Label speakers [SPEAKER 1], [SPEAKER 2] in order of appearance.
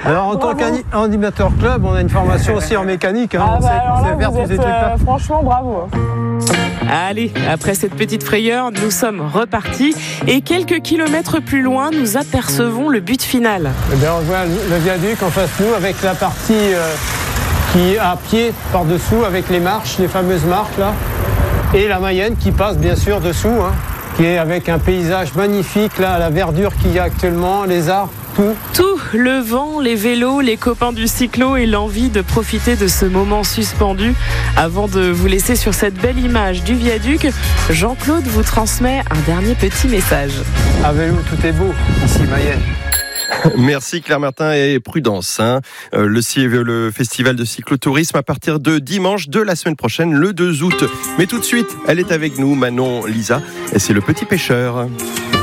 [SPEAKER 1] Alors en tant qu'animateur club, on a une formation aussi en mécanique.
[SPEAKER 2] Alors là,
[SPEAKER 1] faire
[SPEAKER 2] vous
[SPEAKER 1] tous ces
[SPEAKER 2] êtes,
[SPEAKER 1] trucs-là.
[SPEAKER 2] franchement, bravo.
[SPEAKER 3] Allez, après cette petite frayeur, nous sommes repartis et quelques kilomètres plus loin, nous apercevons le but final.
[SPEAKER 1] Eh bien, on voit le viaduc en face de nous avec la partie qui est à pied par-dessous avec les marches, les fameuses marques là, et la Mayenne qui passe bien sûr dessous, qui est avec un paysage magnifique là, la verdure qu'il y a actuellement, les arbres.
[SPEAKER 3] Tout, le vent, les vélos, les copains du cyclo et l'envie de profiter de ce moment suspendu. Avant de vous laisser sur cette belle image du viaduc, Jean-Claude vous transmet un dernier petit message.
[SPEAKER 1] À vélo, tout est beau ici, Mayenne.
[SPEAKER 4] Merci Claire Martin et prudence. Le festival de cyclotourisme à partir de dimanche de la semaine prochaine, le 2 août. Mais tout de suite, elle est avec nous, Manon Lisa, et c'est le petit pêcheur.